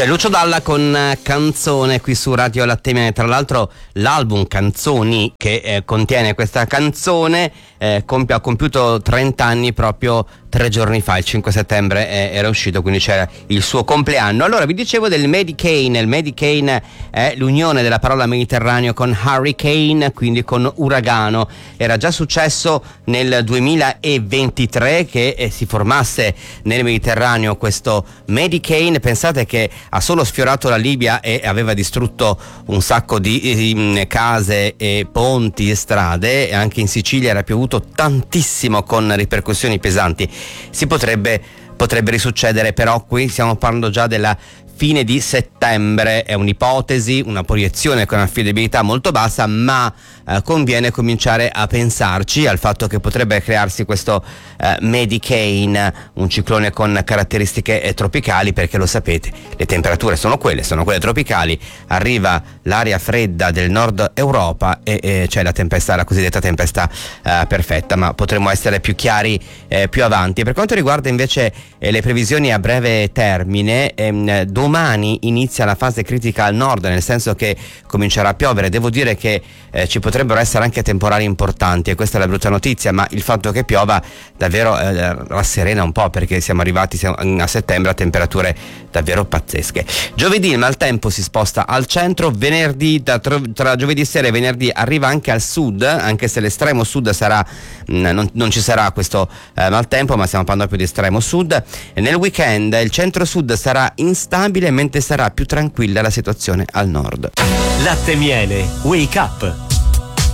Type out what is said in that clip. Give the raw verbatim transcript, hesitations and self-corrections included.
C'è Lucio Dalla con Canzone qui su Radio Latte Miele. Tra l'altro l'album Canzoni che eh, contiene questa canzone eh, compie, ha compiuto trenta anni proprio tre giorni fa, il cinque settembre eh, era uscito, quindi c'era il suo compleanno. Allora vi dicevo del Medicane. Il Medicane è l'unione della parola Mediterraneo con hurricane, quindi con uragano. Era già successo nel duemilaventitré che eh, si formasse nel Mediterraneo questo Medicane. Pensate che ha solo sfiorato la Libia e aveva distrutto un sacco di eh, case e ponti e strade, e anche in Sicilia era piovuto tantissimo con ripercussioni pesanti. Si potrebbe potrebbe risuccedere, però qui stiamo parlando già della fine di settembre. È un'ipotesi, una proiezione con affidabilità molto bassa, ma eh, conviene cominciare a pensarci al fatto che potrebbe crearsi questo eh, Medicane, un ciclone con caratteristiche eh, tropicali, perché lo sapete, le temperature sono quelle, sono quelle tropicali, arriva l'aria fredda del nord Europa e, e c'è la tempesta, la cosiddetta tempesta eh, perfetta, ma potremmo essere più chiari eh, più avanti. Per quanto riguarda invece eh, le previsioni a breve termine, ehm, domani inizia la fase critica al nord, nel senso che comincerà a piovere. Devo dire che eh, ci potrebbero essere anche temporali importanti, e questa è la brutta notizia, ma il fatto che piova davvero eh, rasserena un po', perché siamo arrivati a settembre a temperature davvero pazzesche. Giovedì il maltempo si sposta al centro, venerdì da, tra giovedì sera e venerdì arriva anche al sud, anche se l'estremo sud sarà mh, non, non ci sarà questo eh, maltempo, ma stiamo parlando proprio di estremo sud. E nel weekend il centro sud sarà instabile, mentre sarà più tranquilla la situazione al nord. Latte Miele Wake Up.